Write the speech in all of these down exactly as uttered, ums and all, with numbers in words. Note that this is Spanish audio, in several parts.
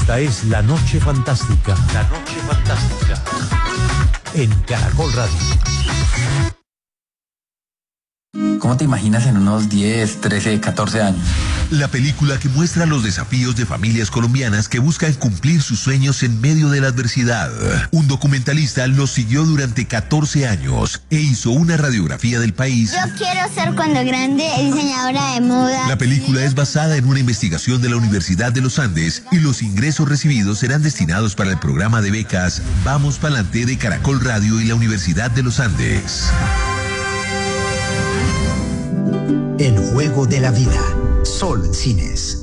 Esta es La Noche Fantástica. La Noche Fantástica. En Caracol Radio. ¿Cómo te imaginas en unos diez, trece, catorce años? La película que muestra los desafíos de familias colombianas que buscan cumplir sus sueños en medio de la adversidad. Un documentalista los siguió durante catorce años e hizo una radiografía del país. Yo quiero ser cuando grande diseñadora de moda. La película es basada en una investigación de la Universidad de los Andes y los ingresos recibidos serán destinados para el programa de becas Vamos Pa'lante de Caracol Radio y la Universidad de los Andes. El juego de la vida. Sol Cines.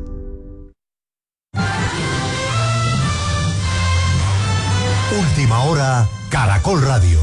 Última hora, Caracol Radio.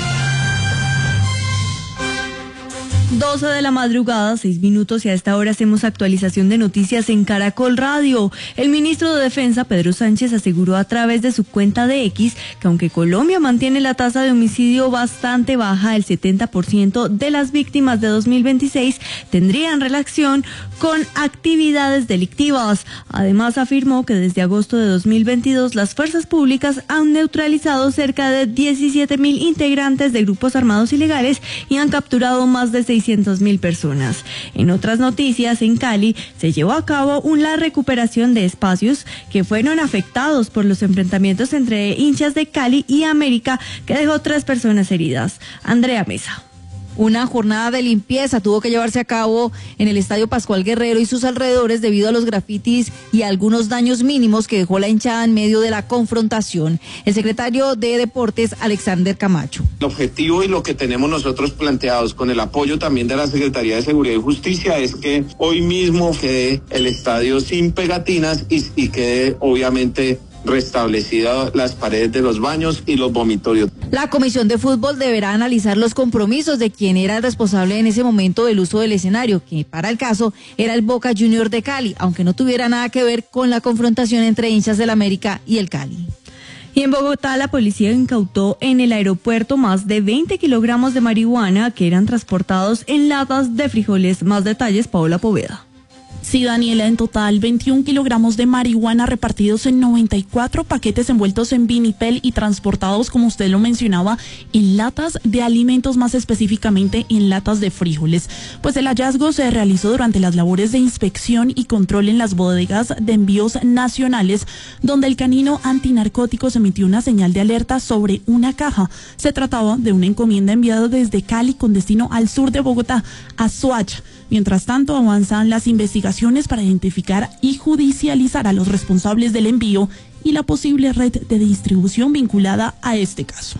doce de la madrugada, seis minutos, y a esta hora hacemos actualización de noticias en Caracol Radio. El ministro de Defensa, Pedro Sánchez, aseguró a través de su cuenta de X que aunque Colombia mantiene la tasa de homicidio bastante baja, el setenta por ciento de las víctimas de dos mil veintiséis tendrían relación con actividades delictivas. Además, afirmó que desde agosto de dos mil veintidós las fuerzas públicas han neutralizado cerca de diecisiete mil integrantes de grupos armados ilegales y han capturado más de seiscientas mil personas. En otras noticias, en Cali se llevó a cabo una recuperación de espacios que fueron afectados por los enfrentamientos entre hinchas de Cali y América, que dejó tres personas heridas. Andrea Mesa. Una jornada de limpieza tuvo que llevarse a cabo en el Estadio Pascual Guerrero y sus alrededores debido a los grafitis y algunos daños mínimos que dejó la hinchada en medio de la confrontación. El secretario de Deportes, Alexander Camacho. El objetivo y lo que tenemos nosotros planteados con el apoyo también de la Secretaría de Seguridad y Justicia es que hoy mismo quede el estadio sin pegatinas y, y quede obviamente restablecidas las paredes de los baños y los vomitorios. La Comisión de Fútbol deberá analizar los compromisos de quien era el responsable en ese momento del uso del escenario, que para el caso era el Boca Juniors de Cali, aunque no tuviera nada que ver con la confrontación entre hinchas del América y el Cali. Y en Bogotá, la policía incautó en el aeropuerto más de veinte kilogramos de marihuana que eran transportados en latas de frijoles. Más detalles, Paola Poveda. Sí, Daniela, en total veintiún kilogramos de marihuana repartidos en noventa y cuatro paquetes envueltos en vinipel y transportados, como usted lo mencionaba, en latas de alimentos, más específicamente en latas de frijoles. Pues el hallazgo se realizó durante las labores de inspección y control en las bodegas de envíos nacionales, donde el canino antinarcóticos emitió una señal de alerta sobre una caja. Se trataba de una encomienda enviada desde Cali con destino al sur de Bogotá, a Soacha. Mientras tanto, avanzan las investigaciones para identificar y judicializar a los responsables del envío y la posible red de distribución vinculada a este caso.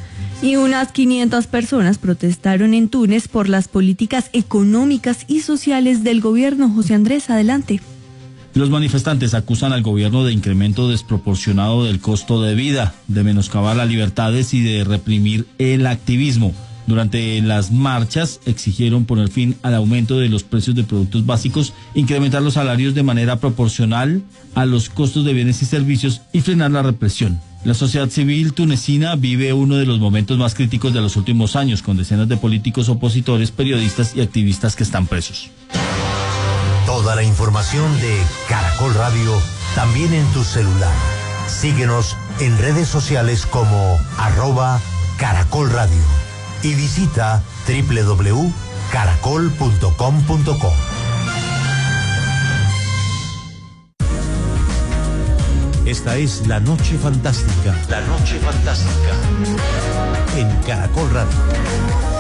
Y unas quinientas personas protestaron en Túnez por las políticas económicas y sociales del gobierno. José Andrés, adelante. Los manifestantes acusan al gobierno de incremento desproporcionado del costo de vida, de menoscabar las libertades y de reprimir el activismo. Durante las marchas exigieron poner fin al aumento de los precios de productos básicos, incrementar los salarios de manera proporcional a los costos de bienes y servicios y frenar la represión. La sociedad civil tunecina vive uno de los momentos más críticos de los últimos años, con decenas de políticos opositores, periodistas y activistas que están presos. Toda la información de Caracol Radio también en tu celular. Síguenos en redes sociales como arroba Caracol Radio. Y visita doble u doble u doble u punto caracol punto com punto co. Esta es La Noche Fantástica. La Noche Fantástica. En Caracol Radio.